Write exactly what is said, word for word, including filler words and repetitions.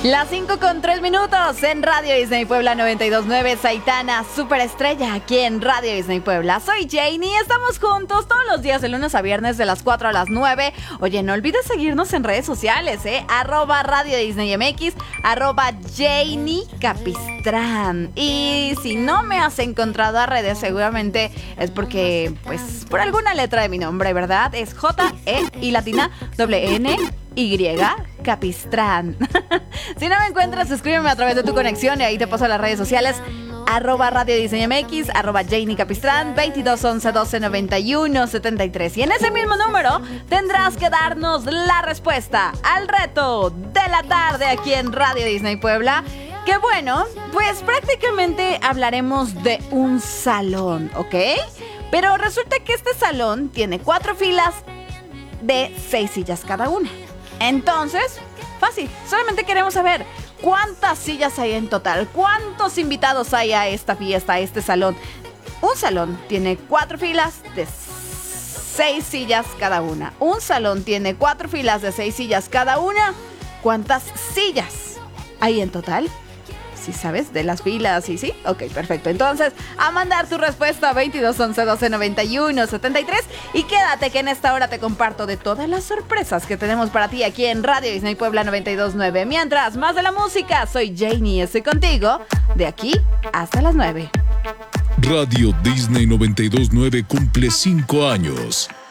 Las cinco con tres minutos en Radio Disney Puebla noventa y dos punto nueve, Saitana, superestrella aquí en Radio Disney Puebla. Soy Janie, estamos juntos todos los días de lunes a viernes de las cuatro a las nueve. Oye, no olvides seguirnos en redes sociales, ¿eh? Arroba Radio Disney M X, arroba Janie Capistrán. Y si no me has encontrado a redes, seguramente es porque, pues, por alguna letra de mi nombre, ¿verdad? Es J, E y latina, doble N, Y, Capistrán. Si no me encuentras, escríbeme a través de tu conexión y ahí te paso a las redes sociales. Arroba Radio Diseño M X, arroba Janie Capistrán, veintidós once doce noventa y uno setenta y tres. Y en ese mismo número tendrás que darnos la respuesta al reto de la tarde aquí en Radio Disney Puebla. Que bueno, pues prácticamente hablaremos de un salón, ¿ok? Pero resulta que este salón tiene cuatro filas de seis sillas cada una. Entonces, fácil, solamente queremos saber cuántas sillas hay en total, cuántos invitados hay a esta fiesta, a este salón. Un salón tiene cuatro filas de seis sillas cada una. Un salón tiene cuatro filas de seis sillas cada una. ¿Cuántas sillas hay en total? ¿Sí sabes de las filas? ¿Sí, sí? Ok, perfecto. Entonces, a mandar tu respuesta a veintidós once doce noventa y uno setenta y tres. Y quédate que en esta hora te comparto de todas las sorpresas que tenemos para ti aquí en Radio Disney Puebla noventa y dos punto nueve. Mientras, más de la música, soy Janie, estoy contigo de aquí hasta las nueve. Radio Disney noventa y dos punto nueve cumple cinco años.